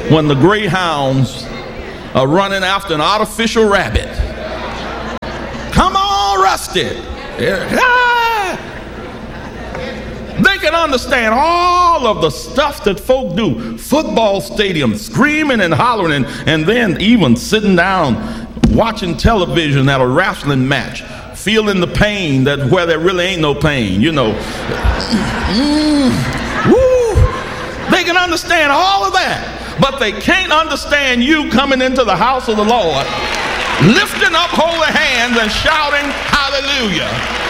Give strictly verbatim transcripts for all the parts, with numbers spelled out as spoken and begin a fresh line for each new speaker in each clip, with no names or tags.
when the greyhounds are running after an artificial rabbit. Come on, Rusty. Ah. They can understand all of the stuff that folk do. Football stadiums, screaming and hollering, and, and then even sitting down watching television at a wrestling match, feeling the pain that where there really ain't no pain, you know. Mm, woo. They can understand all of that, but they can't understand you coming into the house of the Lord, lifting up holy hands and shouting hallelujah.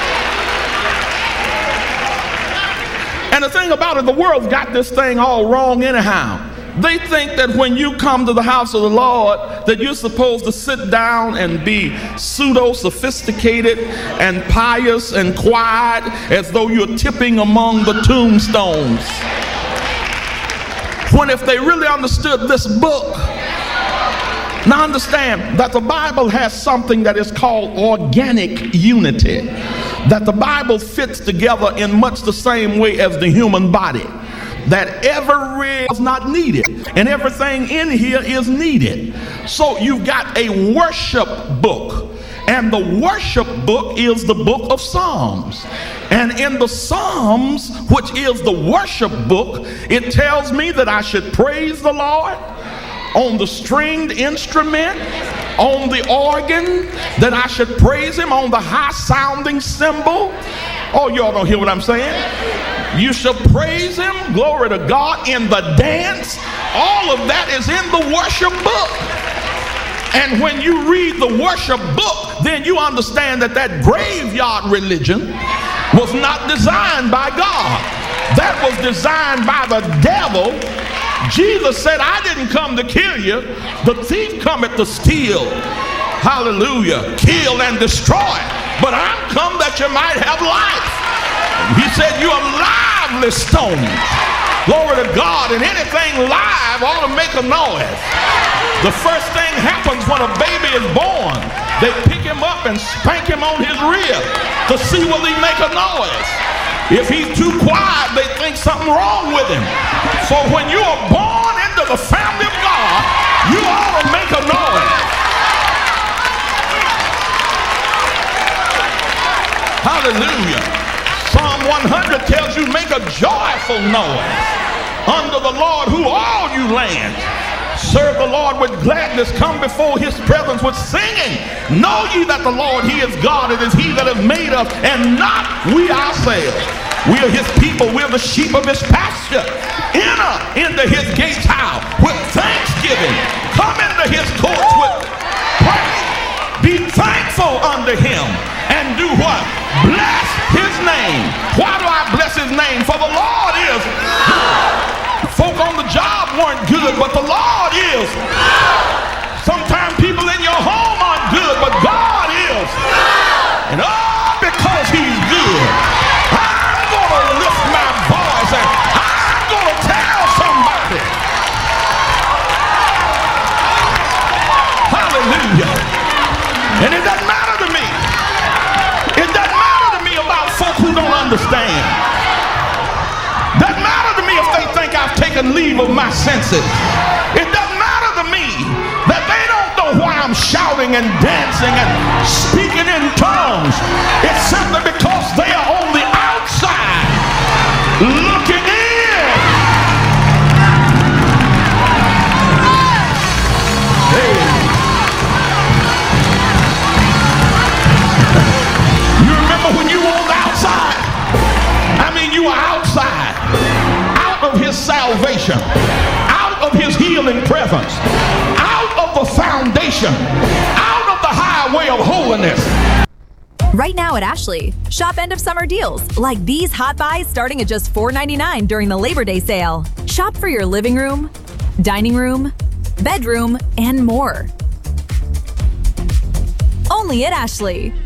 And the thing about it, the world's got this thing all wrong anyhow. They think that when you come to the house of the Lord, that you're supposed to sit down and be pseudo-sophisticated and pious and quiet as though you're tipping among the tombstones. When if they really understood this book, now understand that the Bible has something that is called organic unity, that the Bible fits together in much the same way as the human body, that every is not needed and everything in here is needed. So you've got a worship book, and the worship book is the book of Psalms. And in the Psalms, which is the worship book, it tells me that I should praise the Lord on the stringed instrument, on the organ, that I should praise him on the high sounding cymbal. Oh, y'all don't hear what I'm saying? You shall praise him, glory to God, in the dance. All of that is in the worship book. And when you read the worship book, then you understand that that graveyard religion was not designed by God. That was designed by the devil. Jesus said, I didn't come to kill you. The thief cometh to steal, hallelujah, kill and destroy. But I'm come that you might have life. He said, you are lively stones. Glory to God. And anything live ought to make a noise. The first thing happens when a baby is born, they pick him up and spank him on his rib to see will he make a noise. If he's too quiet, they think something wrong with him. So when you are born into the family of God, you ought to make a noise. Hallelujah. Psalm one hundred tells you, make a joyful noise unto the Lord, who all you lands. Serve the Lord with gladness. Come before his presence with singing. Know ye that the Lord, he is God. It is he that has made us, and not we ourselves. We are his people. We are the sheep of his pasture. Enter into his gates how? With thanksgiving. Come into his courts with praise. Be thankful unto him. And do what? Bless his name. Why do I bless his name? For the Lord is good. Folk on the job weren't good, but the Lord is. Sometimes people in your home aren't good, but God is. And all because he's good, I'm going to lift my voice and I'm going to tell somebody. Hallelujah. And it doesn't matter to me. It doesn't matter to me about folk who don't understand. Doesn't matter to me if they think I've taken leave of my senses. It doesn't matter to me that they don't know why I'm shouting and dancing and speaking in tongues. It's simply because they are on the outside looking in. Hey. You remember when you were on the outside? I mean, you were outside. Of his salvation, out of his healing presence, out of the foundation, out of the highway of holiness.
Right now at Ashley, shop end of summer deals like these hot buys starting at just four ninety-nine during the Labor Day sale. Shop for your living room, dining room, bedroom, and more. Only at Ashley.